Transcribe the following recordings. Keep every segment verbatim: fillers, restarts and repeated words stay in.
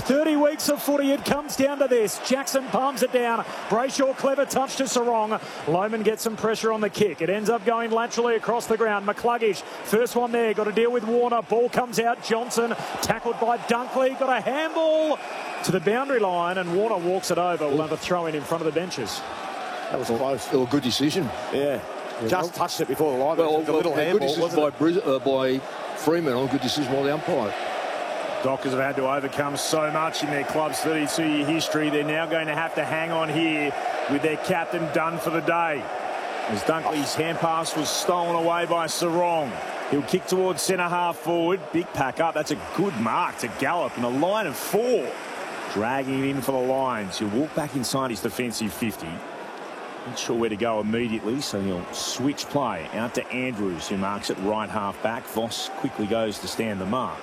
thirty weeks of footy, it comes down to this. Jackson palms it down. Brayshaw, clever touch to Sarong. Lohman gets some pressure on the kick. It ends up going laterally across the ground. McCluggage, first one there. Got to deal with Warner. Ball comes out. Johnson, tackled by Dunkley. Got a handball to the boundary line, and Warner walks it over. We'll have a throw in in front of the benches. That was close. Still a good decision. Yeah. yeah. Just touched it before the line. Well, it was a little well, handball, good decision wasn't by, it? Bris uh, by Fremantle. Good decision by the umpire. Dockers have had to overcome so much in their club's thirty-two year history. They're now going to have to hang on here with their captain done for the day. As Dunkley's hand pass was stolen away by Sarong. He'll kick towards centre half forward. Big pack up. That's a good mark to Gallop in a line of four. Dragging it in for the Lions. He'll walk back inside his defensive fifty. Not sure where to go immediately, so he'll switch play out to Andrews, who marks it right half back. Voss quickly goes to stand the mark.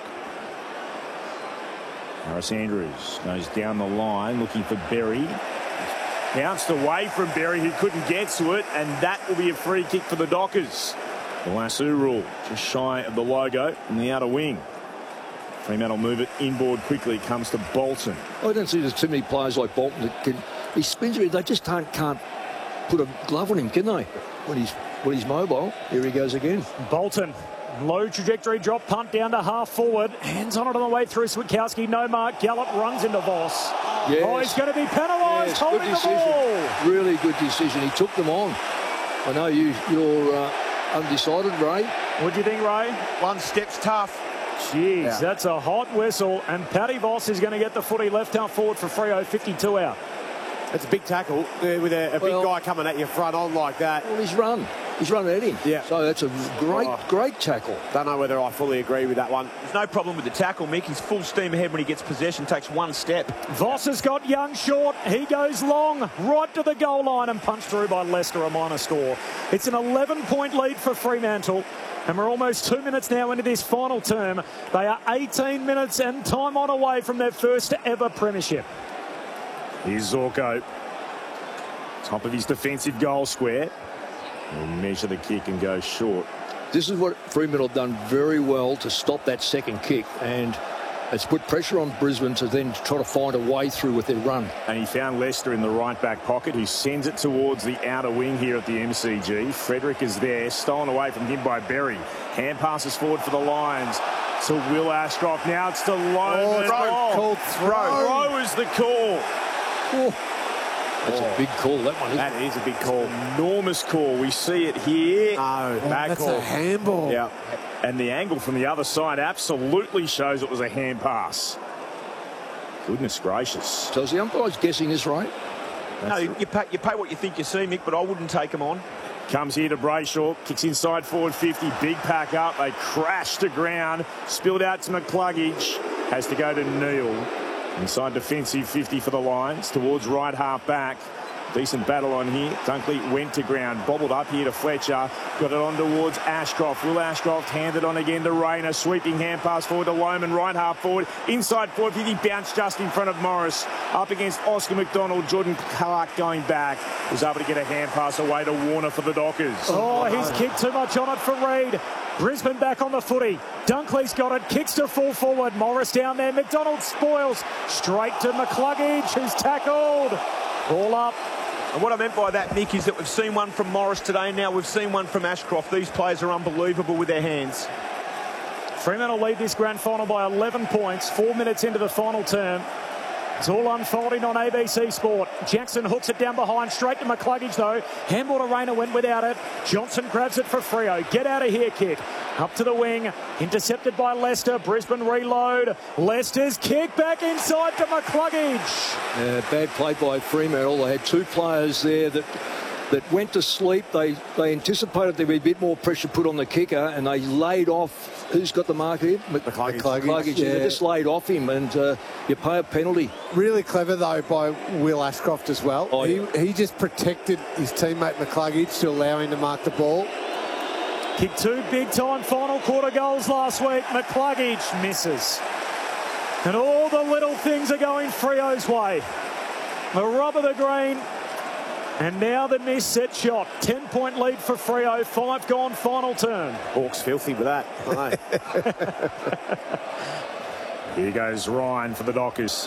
Harris Andrews goes down the line looking for Berry. Bounced away from Berry, who couldn't get to it, and that will be a free kick for the Dockers. The lasso rule just shy of the logo in the outer wing. Fremantle move it inboard quickly. It comes to Bolton. I don't see there's too many players like Bolton that can. He spins it. They just can't can't put a glove on him, can they? When he's when he's mobile. Here he goes again. Bolton. Low trajectory drop punt down to half forward. Hands on it on the way through. Switkowski, no mark. Gallop runs into Voss. Yes. Oh, he's going to be penalised. Yes, holding good the ball. Really good decision. He took them on. I know you, you're uh, undecided, Ray. What do you think, Ray? One step's tough. Jeez, yeah. That's a hot whistle. And Paddy Voss is going to get the footy left half forward for Freo, fifty-two out. That's a big tackle uh, with a, a big well, guy coming at you front on like that. Well, he's run. He's run at him. Yeah. So that's a great, oh. great tackle. Don't know whether I fully agree with that one. There's no problem with the tackle, Mick. He's full steam ahead when he gets possession, takes one step. Voss has got Young short. He goes long, right to the goal line and punched through by Leicester, a minor score. It's an eleven point lead for Fremantle. And we're almost two minutes now into this final term. They are eighteen minutes and time on away from their first ever premiership. Here's Zorko. Top of his defensive goal square. He'll measure the kick and go short. This is what Fremantle have done very well to stop that second kick. And it's put pressure on Brisbane to then try to find a way through with their run. And he found Leicester in the right back pocket, who sends it towards the outer wing here at the M C G. Frederick is there, stolen away from him by Berry. Hand passes forward for the Lions to Will Ashcroft. Now it's to Lohman. Oh, throw. Called throw. Throw is the call. Oh. That's oh. a big call, that one. That is a big call. Enormous call. We see it here. No, oh, bad that's call. a handball. Yeah. And the angle from the other side absolutely shows it was a hand pass. Goodness gracious. So is the umpire's guessing this right? No, you, you, pay, you pay what you think you see, Mick, but I wouldn't take him on. Comes here to Brayshaw, kicks inside forward fifty, big pack up, they crash to ground, spilled out to McCluggage, has to go to Neal. Inside defensive fifty for the Lions, towards right half back. Decent battle on here. Dunkley went to ground, bobbled up here to Fletcher, got it on towards Ashcroft. Will Ashcroft hand it on again to Rayner, sweeping hand pass forward to Lohman, right half forward, inside forward fifty, bounced just in front of Morris, up against Oscar McDonald. Jordan Clark going back, was able to get a hand pass away to Warner for the Dockers. Oh, he's kicked too much on it for Reid. Brisbane back on the footy. Dunkley's got it, kicks to full forward. Morris down there, McDonald spoils, straight to McCluggage, who's tackled. Ball up. And what I meant by that, Mick, is that we've seen one from Morris today. Now we've seen one from Ashcroft. These players are unbelievable with their hands. Fremantle lead this grand final by eleven points, four minutes into the final term. It's all unfolding on A B C Sport. Jackson hooks it down behind, straight to McCluggage though. Handball to Rayner, went without it. Johnson grabs it for Freo. Get out of here kick. Up to the wing, intercepted by Leicester. Brisbane reload. Leicester's kick back inside to McCluggage. Uh, bad play by Fremantle. They had two players there that that went to sleep. They they anticipated there'd be a bit more pressure put on the kicker, and they laid off. Who's got the mark here? McCluggage. McCluggage. Yeah. They just laid off him, and uh, you pay a penalty. Really clever though by Will Ashcroft as well. Oh, he yeah. he just protected his teammate McCluggage to allow him to mark the ball. Kicked two big-time final quarter goals last week. McCluggage misses. And all the little things are going Freo's way. The rub of the green. And now the miss set shot. ten point lead for Freo. Five gone final turn. Hawks filthy with that, aren't they? Here goes Ryan for the Dockers.